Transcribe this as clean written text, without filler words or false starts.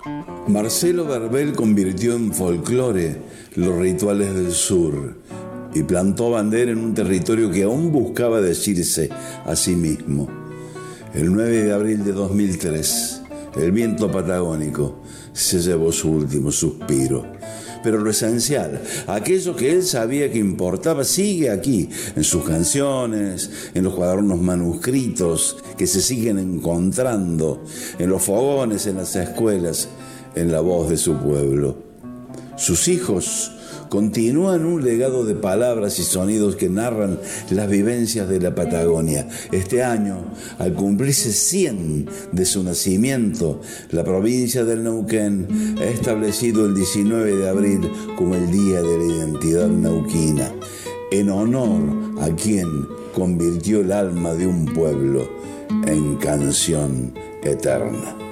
Marcelo Verbel convirtió en folclore los rituales del sur y plantó bandera en un territorio que aún buscaba decirse a sí mismo. El 9 de abril de 2003, el viento patagónico se llevó su último suspiro. Pero lo esencial, aquello que él sabía que importaba, sigue aquí, en sus canciones, en los cuadernos manuscritos que se siguen encontrando, en los fogones, en las escuelas, en la voz de su pueblo. Sus hijos continúan un legado de palabras y sonidos que narran las vivencias de la Patagonia. Este año, al cumplirse 100 de su nacimiento, la provincia del Neuquén ha establecido el 19 de abril como el Día de la Identidad Neuquina, en honor a quien convirtió el alma de un pueblo en canción eterna.